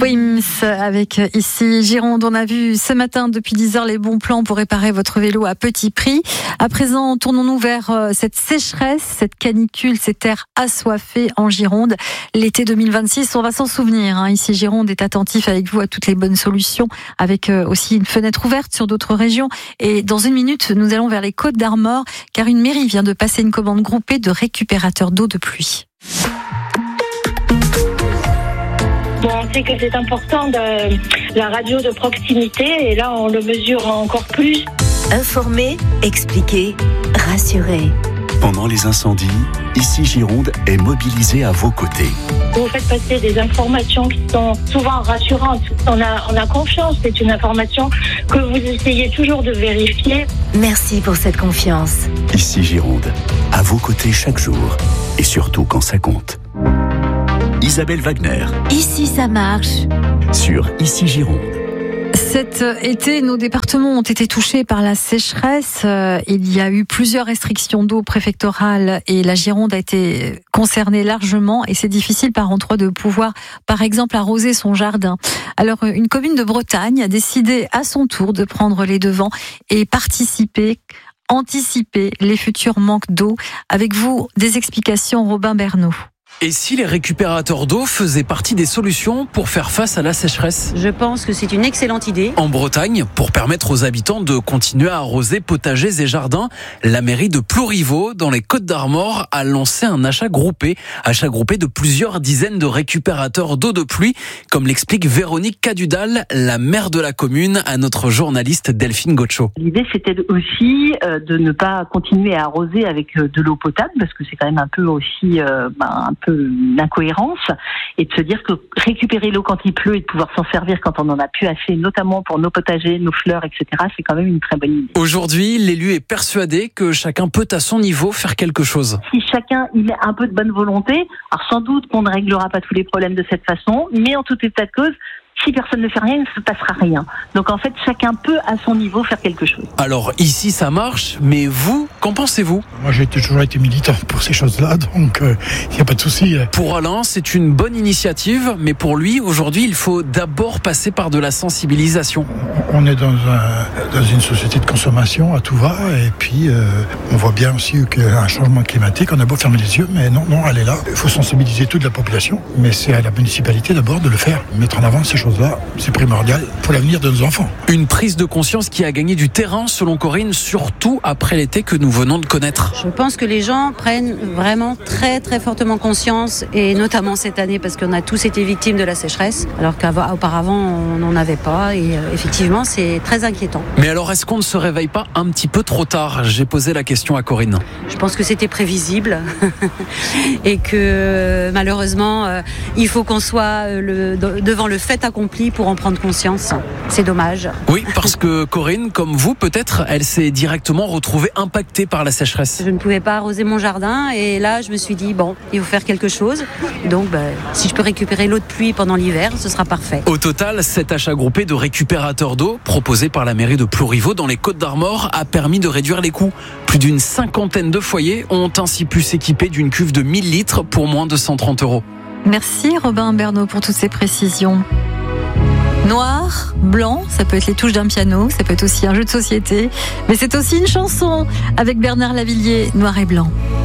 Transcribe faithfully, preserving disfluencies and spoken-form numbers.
Wims avec Ici Gironde. On a vu ce matin depuis dix heures les bons plans pour réparer votre vélo à petit prix. À présent, tournons-nous vers cette sécheresse, cette canicule, cet air assoiffé en Gironde. L'été deux mille vingt-six, on va s'en souvenir. Hein. Ici Gironde est attentif avec vous à toutes les bonnes solutions, avec aussi une fenêtre ouverte sur d'autres régions. Et dans une minute, nous allons vers les Côtes d'Armor, car une mairie vient de passer une commande groupée de récupérateurs d'eau de pluie. Bon, on sait que c'est important de la radio de proximité et là on le mesure encore plus. Informer, expliquer, rassurer. Pendant les incendies, Ici Gironde est mobilisé à vos côtés. Vous faites passer des informations qui sont souvent rassurantes. On a, on a confiance, c'est une information que vous essayez toujours de vérifier. Merci pour cette confiance. Ici Gironde, à vos côtés chaque jour et surtout quand ça compte. Isabelle Wagner. Ici ça marche. Sur Ici Gironde. Cet été, nos départements ont été touchés par la sécheresse. Il y a eu plusieurs restrictions d'eau préfectorales et la Gironde a été concernée largement. Et c'est difficile par endroits de pouvoir, par exemple, arroser son jardin. Alors, une commune de Bretagne a décidé à son tour de prendre les devants et participer, anticiper les futurs manques d'eau. Avec vous, des explications, Robin Bernot. Et si les récupérateurs d'eau faisaient partie des solutions pour faire face à la sécheresse ? Je pense que c'est une excellente idée. En Bretagne, pour permettre aux habitants de continuer à arroser potagers et jardins, la mairie de Plouriveau, dans les Côtes d'Armor, a lancé un achat groupé, achat groupé de plusieurs dizaines de récupérateurs d'eau de pluie, comme l'explique Véronique Cadudal, la maire de la commune, à notre journaliste Delphine Gaucho. L'idée, c'était aussi euh, de ne pas continuer à arroser avec euh, de l'eau potable, parce que c'est quand même un peu aussi euh, ben, un peu d'incohérence, et de se dire que récupérer l'eau quand il pleut et de pouvoir s'en servir quand on en a plus assez, notamment pour nos potagers, nos fleurs, et cetera, c'est quand même une très bonne idée. Aujourd'hui, l'élu est persuadé que chacun peut à son niveau faire quelque chose. Si chacun il met un peu de bonne volonté, alors sans doute qu'on ne réglera pas tous les problèmes de cette façon, mais en tout état de cause, si personne ne fait rien, il ne se passera rien. Donc en fait, chacun peut à son niveau faire quelque chose. Alors ici, ça marche, mais vous, qu'en pensez-vous ? Moi, j'ai toujours été militant pour ces choses-là, donc il euh, n'y a pas de souci. Pour Alain, c'est une bonne initiative, mais pour lui, aujourd'hui, il faut d'abord passer par de la sensibilisation. On est dans, un, dans une société de consommation à tout va, et puis euh, on voit bien aussi qu'il y a un changement climatique. On a beau fermer les yeux, mais non, non, elle est là. Il faut sensibiliser toute la population, mais c'est à la municipalité d'abord de le faire, mettre en avant ces choses. Là, c'est primordial pour l'avenir de nos enfants. Une prise de conscience qui a gagné du terrain, selon Corinne, surtout après l'été que nous venons de connaître. Je pense que les gens prennent vraiment très très fortement conscience, et notamment cette année, parce qu'on a tous été victimes de la sécheresse, alors qu'auparavant on n'en avait pas, et euh, effectivement c'est très inquiétant. Mais alors est-ce qu'on ne se réveille pas un petit peu trop tard ? J'ai posé la question à Corinne. Je pense que c'était prévisible et que malheureusement euh, il faut qu'on soit euh, le, devant le fait accompli pour en prendre conscience. C'est dommage. Oui, parce que Corinne, comme vous peut-être, elle s'est directement retrouvée impactée par la sécheresse. Je ne pouvais pas arroser mon jardin et là je me suis dit bon, il faut faire quelque chose. Donc bah, si je peux récupérer l'eau de pluie pendant l'hiver, ce sera parfait. Au total, cet achat groupé de récupérateurs d'eau proposé par la mairie de Plouriveau dans les Côtes d'Armor a permis de réduire les coûts. Plus d'une cinquantaine de foyers ont ainsi pu s'équiper d'une cuve de mille litres pour moins de cent trente euros. Merci Robin Bernot pour toutes ces précisions. Noir, blanc, ça peut être les touches d'un piano, ça peut être aussi un jeu de société, mais c'est aussi une chanson avec Bernard Lavilliers, Noir et blanc.